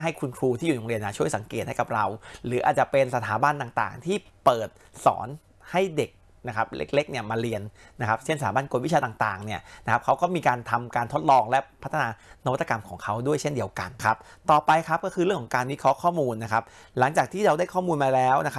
ให้คุณครูที่อยู่โรงเรียนช่วยสังเกตให้กับเราหรืออาจจะเป็นสถาบันต่างๆที่เปิดสอนให้เด็กนะครับเล็กๆเนี่ยมาเรียนนะครับเช่นสถาบันกวดวิชาต่างๆเนี่ยนะครับเขาก็มีการทำการทดลองและพัฒนานวัตกรรมของเขาด้วยเช่นเดียวกันครับต่อไปครับก็คือเรื่องของการวิเคราะห์ข้อมูลนะครับหลังจากที่เราได้ข้อมูลมาแล้วนะครับ